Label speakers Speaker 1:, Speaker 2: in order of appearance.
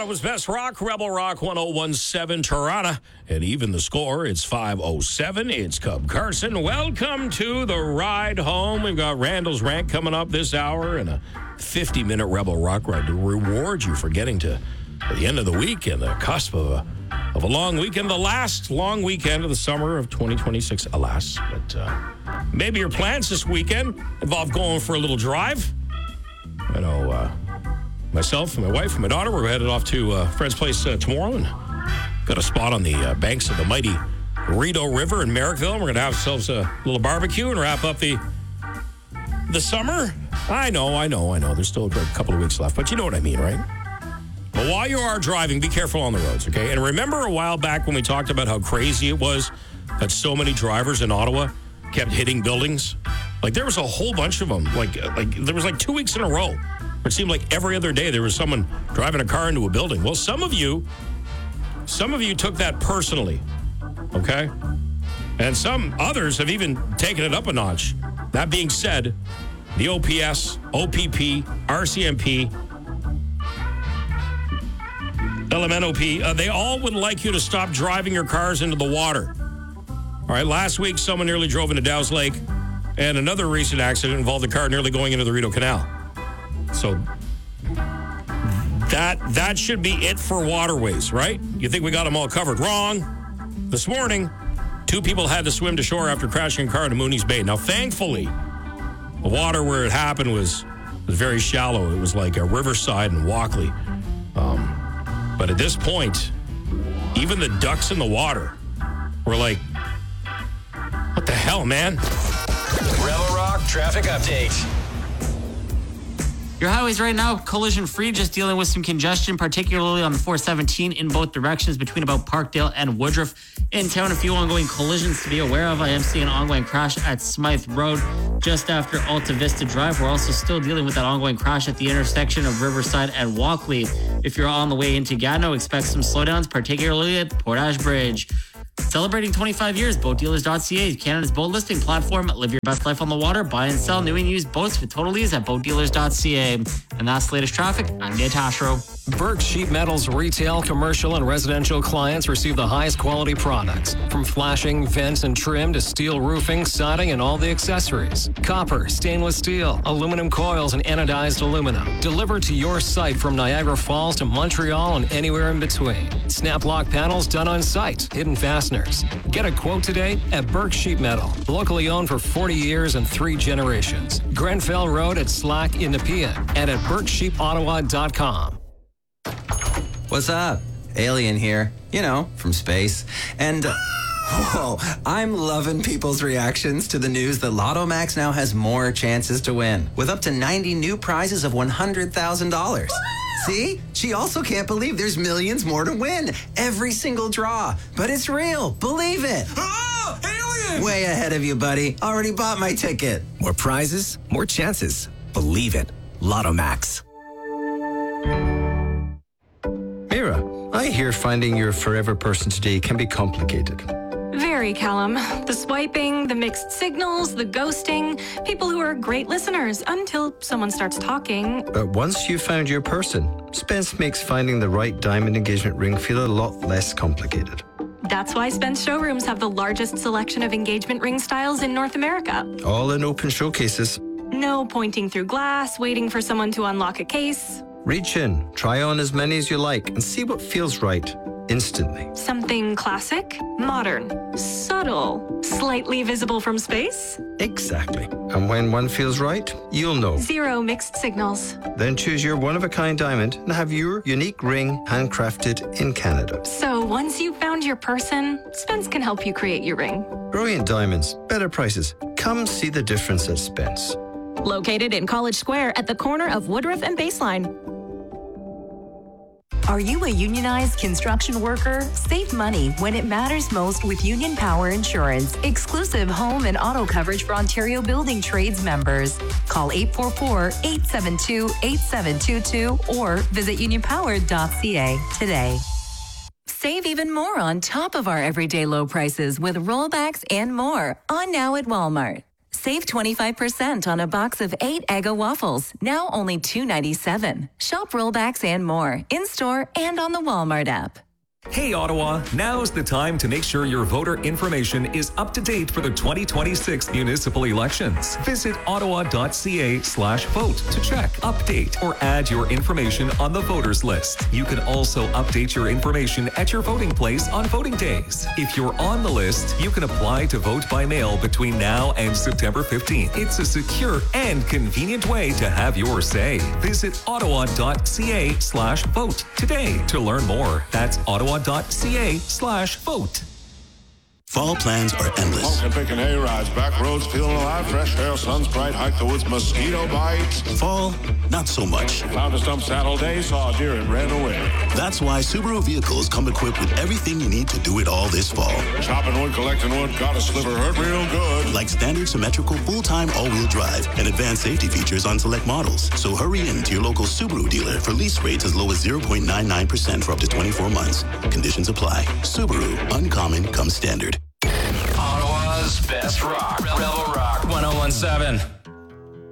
Speaker 1: Ottawa's best rock, Rebel Rock 1017 Toronto. And even the score, it's 5:07. It's Cub Carson. Welcome to the ride home. We've got Randall's Rant coming up this hour and a 50-minute Rebel Rock ride to reward you for getting to the end of the week and the cusp of a long weekend, the last long weekend of the summer of 2026, alas. But maybe your plans this weekend involve going for a little drive. I know myself and my wife and my daughter, we're headed off to a friend's place tomorrow and got a spot on the banks of the mighty Rideau River in Merrickville. We're going to have ourselves a little barbecue and wrap up the summer. I know. There's still a couple of weeks left, but you know what I mean, right? But while you are driving, be careful on the roads, okay? And remember a while back when we talked about how crazy it was that so many drivers in Ottawa kept hitting buildings? Like, there was a whole bunch of them. Like there was 2 weeks in a row. It seemed like every other day there was someone driving a car into a building. Well, some of you took that personally, okay? And some others have even taken it up a notch. That being said, the OPS, OPP, RCMP, LMNOP, they all would like you to stop driving your cars into the water. All right, last week someone nearly drove into Dow's Lake, and another recent accident involved a car nearly going into the Rideau Canal. So that should be it for waterways, right? You think we got them all covered? Wrong. This morning, 2 people had to swim to shore after crashing a car into Mooney's Bay. Now, thankfully, the water where it happened was very shallow. It was like a Riverside and Walkley. But at this point, even the ducks in the water were like, what the hell, man?
Speaker 2: Rebel Rock Traffic Update.
Speaker 3: Your highways right now, collision-free, just dealing with some congestion, particularly on the 417 in both directions between about Parkdale and Woodruff. In town, a few ongoing collisions to be aware of. I am seeing an ongoing crash at Smythe Road just after Alta Vista Drive. We're also still dealing with that ongoing crash at the intersection of Riverside and Walkley. If you're on the way into Gatineau, expect some slowdowns, particularly at Portage Bridge. Celebrating 25 years, BoatDealers.ca, Canada's boat listing platform. Live your best life on the water. Buy and sell new and used boats with total ease at BoatDealers.ca. And that's the latest traffic. I'm Nate Tashro.
Speaker 4: Burke Sheet Metal's retail, commercial, and residential clients receive the highest quality products. From flashing, vents, and trim to steel roofing, siding, and all the accessories. Copper, stainless steel, aluminum coils, and anodized aluminum. Delivered to your site from Niagara Falls to Montreal and anywhere in between. Snap lock panels done on site. Hidden fasteners. Get a quote today at Burke Sheet Metal. Locally owned for 40 years and 3 generations. Grenfell Road at Slack in Nepean and at BurkeSheetOttawa.com.
Speaker 5: What's up? Alien here, from space. And, I'm loving people's reactions to the news that Lotto Max now has more chances to win, with up to 90 new prizes of $100,000. See? She also can't believe there's millions more to win. Every single draw. But it's real. Believe it.
Speaker 6: Oh, alien!
Speaker 5: Way ahead of you, buddy. Already bought my ticket.
Speaker 6: More prizes, more chances. Believe it. Lotto Max.
Speaker 7: Mira, I hear finding your forever person today can be complicated.
Speaker 8: Very, Callum. The swiping, the mixed signals, the ghosting. People who are great listeners until someone starts talking.
Speaker 7: But once you've found your person, Spence makes finding the right diamond engagement ring feel a lot less complicated.
Speaker 8: That's why Spence showrooms have the largest selection of engagement ring styles in North America.
Speaker 7: All in open showcases.
Speaker 8: No pointing through glass, waiting for someone to unlock a case.
Speaker 7: Reach in, try on as many as you like, and see what feels right instantly.
Speaker 8: Something classic, modern, subtle, slightly visible from space.
Speaker 7: Exactly. And when one feels right, you'll know.
Speaker 8: 0 mixed signals.
Speaker 7: Then choose your one-of-a-kind diamond and have your unique ring handcrafted in Canada.
Speaker 8: So once you've found your person, Spence can help you create your ring.
Speaker 7: Brilliant diamonds, better prices. Come see the difference at Spence.
Speaker 9: Located in College Square at the corner of Woodruff and Baseline.
Speaker 10: Are you a unionized construction worker? Save money when it matters most with Union Power Insurance. Exclusive home and auto coverage for Ontario Building Trades members. Call 844-872-8722 or visit unionpower.ca today. Save even more on top of our everyday low prices with rollbacks and more on now at Walmart. Save 25% on a box of 8 Eggo waffles, now only $2.97. Shop rollbacks and more, in-store and on the Walmart app.
Speaker 11: Hey Ottawa, now's the time to make sure your voter information is up to date for the 2026 municipal elections. Visit ottawa.ca/vote to check, update, or add your information on the voters list. You can also update your information at your voting place on voting days. If you're on the list, you can apply to vote by mail between now and September 15th. It's a secure and convenient way to have your say. Visit ottawa.ca/vote today to learn more. That's ottawa.ca/vote.
Speaker 12: Fall plans are endless.
Speaker 13: Pumpkin picking A-rides, back roads feeling alive, fresh air, sun's bright, hike the woods, mosquito bites.
Speaker 12: Fall, not so much.
Speaker 13: Found a stump saddle day, saw a deer and ran away.
Speaker 12: That's why Subaru vehicles come equipped with everything you need to do it all this fall.
Speaker 13: Chopping wood, collecting wood, got a sliver, hurt real good.
Speaker 12: Like standard symmetrical full-time all-wheel drive and advanced safety features on select models. So hurry in to your local Subaru dealer for lease rates as low as 0.99% for up to 24 months. Conditions apply. Subaru, uncommon comes standard.
Speaker 2: Ottawa's best rock. Rebel Rock 101.7.